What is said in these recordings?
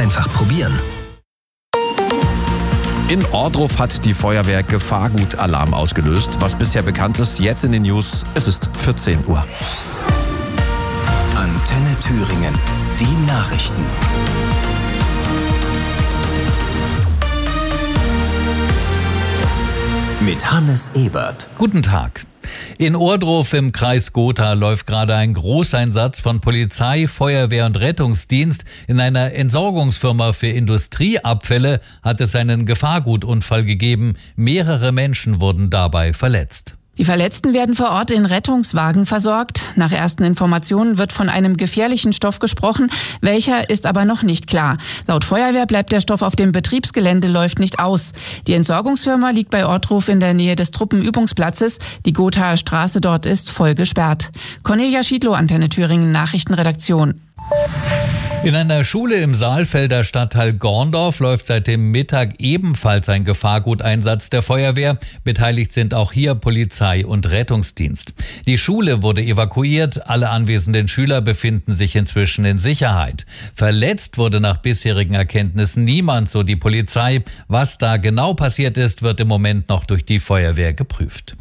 Einfach probieren. In Ohrdruf hat die Feuerwehr Gefahrgutalarm ausgelöst. Was bisher bekannt ist, jetzt in den News. Es ist 14 Uhr. Antenne Thüringen. Die Nachrichten. Mit Hannes Ebert. Guten Tag. In Ohrdruf im Kreis Gotha läuft gerade ein Großeinsatz von Polizei, Feuerwehr und Rettungsdienst. In einer Entsorgungsfirma für Industrieabfälle hat es einen Gefahrgutunfall gegeben. Mehrere Menschen wurden dabei verletzt. Die Verletzten werden vor Ort in Rettungswagen versorgt. Nach ersten Informationen wird von einem gefährlichen Stoff gesprochen. Welcher ist aber noch nicht klar. Laut Feuerwehr bleibt der Stoff auf dem Betriebsgelände, läuft nicht aus. Die Entsorgungsfirma liegt bei Ohrdruf in der Nähe des Truppenübungsplatzes. Die Gothaer Straße dort ist voll gesperrt. Cornelia Schiedlow, Antenne Thüringen, Nachrichtenredaktion. In einer Schule im Saalfelder Stadtteil Gorndorf läuft seit dem Mittag ebenfalls ein Gefahrguteinsatz der Feuerwehr. Beteiligt sind auch hier Polizei und Rettungsdienst. Die Schule wurde evakuiert. Alle anwesenden Schüler befinden sich inzwischen in Sicherheit. Verletzt wurde nach bisherigen Erkenntnissen niemand, so die Polizei. Was da genau passiert ist, wird im Moment noch durch die Feuerwehr geprüft.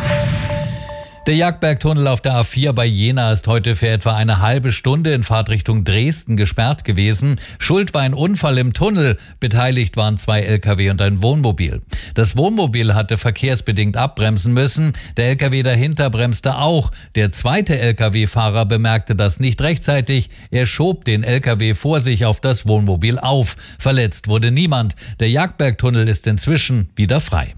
Der Jagdbergtunnel auf der A4 bei Jena ist heute für etwa eine halbe Stunde in Fahrtrichtung Dresden gesperrt gewesen. Schuld war ein Unfall im Tunnel. Beteiligt waren 2 Lkw und ein Wohnmobil. Das Wohnmobil hatte verkehrsbedingt abbremsen müssen. Der Lkw dahinter bremste auch. Der zweite Lkw-Fahrer bemerkte das nicht rechtzeitig. Er schob den Lkw vor sich auf das Wohnmobil auf. Verletzt wurde niemand. Der Jagdbergtunnel ist inzwischen wieder frei.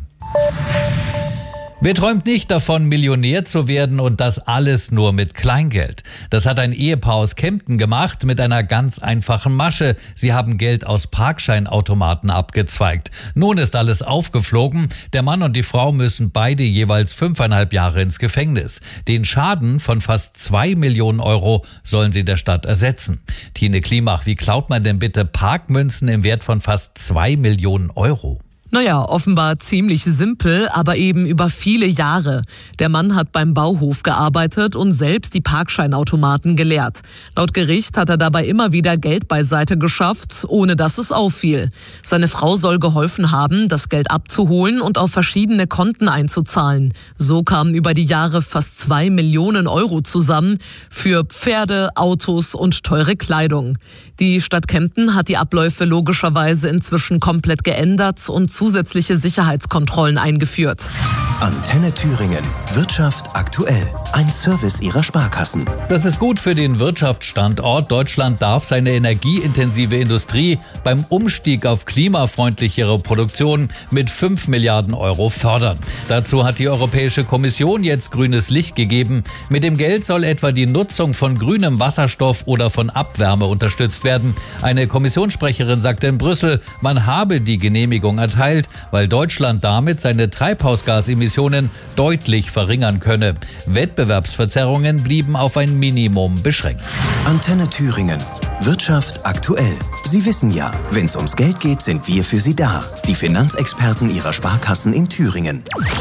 Wer träumt nicht davon, Millionär zu werden und das alles nur mit Kleingeld? Das hat ein Ehepaar aus Kempten gemacht mit einer ganz einfachen Masche. Sie haben Geld aus Parkscheinautomaten abgezweigt. Nun ist alles aufgeflogen. Der Mann und die Frau müssen beide jeweils 5,5 Jahre ins Gefängnis. Den Schaden von fast 2 Millionen Euro sollen sie der Stadt ersetzen. Tine Klimach, wie klaut man denn bitte Parkmünzen im Wert von fast 2 Millionen Euro? Naja, offenbar ziemlich simpel, aber eben über viele Jahre. Der Mann hat beim Bauhof gearbeitet und selbst die Parkscheinautomaten geleert. Laut Gericht hat er dabei immer wieder Geld beiseite geschafft, ohne dass es auffiel. Seine Frau soll geholfen haben, das Geld abzuholen und auf verschiedene Konten einzuzahlen. So kamen über die Jahre fast 2 Millionen Euro zusammen für Pferde, Autos und teure Kleidung. Die Stadt Kempten hat die Abläufe logischerweise inzwischen komplett geändert und zusätzliche Sicherheitskontrollen eingeführt. Antenne Thüringen. Wirtschaft aktuell. Ein Service ihrer Sparkassen. Das ist gut für den Wirtschaftsstandort. Deutschland darf seine energieintensive Industrie beim Umstieg auf klimafreundlichere Produktion mit 5 Milliarden Euro fördern. Dazu hat die Europäische Kommission jetzt grünes Licht gegeben. Mit dem Geld soll etwa die Nutzung von grünem Wasserstoff oder von Abwärme unterstützt werden. Eine Kommissionssprecherin sagte in Brüssel, man habe die Genehmigung erteilt, weil Deutschland damit seine Treibhausgasemissionen deutlich verringern könne. Wettbewerbsverzerrungen blieben auf ein Minimum beschränkt. Antenne Thüringen. Wirtschaft aktuell. Sie wissen ja, wenn es ums Geld geht, sind wir für Sie da. Die Finanzexperten Ihrer Sparkassen in Thüringen.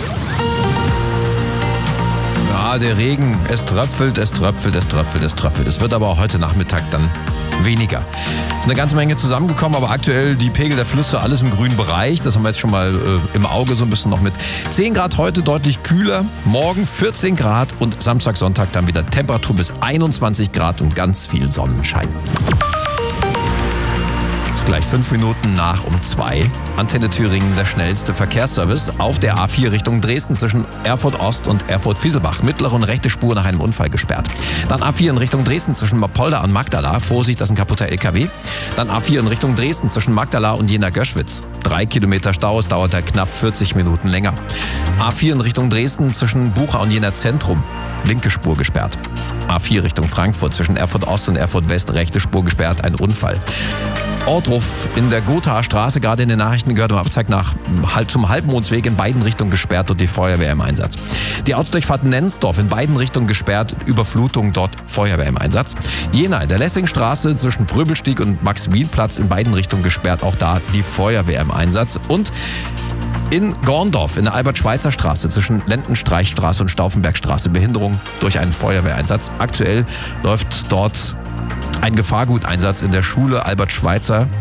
Ja, der Regen, es tröpfelt, es tröpfelt, es tröpfelt, es tröpfelt. Es wird aber auch heute Nachmittag dann weniger. Es ist eine ganze Menge zusammengekommen, aber aktuell die Pegel der Flüsse, alles im grünen Bereich. Das haben wir jetzt schon mal im Auge so ein bisschen noch mit. 10 Grad heute, deutlich kühler. Morgen 14 Grad und Samstag, Sonntag dann wieder Temperatur bis 21 Grad und ganz viel Sonnenschein. Gleich 5 Minuten nach 2. Antenne Thüringen, der schnellste Verkehrsservice auf der A4 Richtung Dresden zwischen Erfurt Ost und Erfurt Fieselbach. Mittlere und rechte Spur nach einem Unfall gesperrt. Dann A4 in Richtung Dresden zwischen Mapolda und Magdala. Vorsicht, das ist ein kaputter LKW. Dann A4 in Richtung Dresden zwischen Magdala und Jena-Göschwitz. 3 Kilometer Stau, es dauert da knapp 40 Minuten länger. A4 in Richtung Dresden zwischen Bucha und Jena Zentrum. Linke Spur gesperrt. A4 Richtung Frankfurt zwischen Erfurt Ost und Erfurt West. Rechte Spur gesperrt, ein Unfall. Ohrdruf in der Gothaer Straße, gerade in den Nachrichten gehört, Abzeig zum Halbmondsweg in beiden Richtungen gesperrt und die Feuerwehr im Einsatz. Die Ortsdurchfahrt Nensdorf in beiden Richtungen gesperrt, Überflutung dort, Feuerwehr im Einsatz. Jena in der Lessingstraße zwischen Fröbelstieg und Maximilienplatz in beiden Richtungen gesperrt, auch da die Feuerwehr im Einsatz. Und in Gorndorf in der Albert-Schweitzer-Straße zwischen Lendenstreichstraße und Stauffenbergstraße Behinderung durch einen Feuerwehreinsatz. Aktuell läuft dort ein Gefahrguteinsatz in der Schule Albert Schweitzer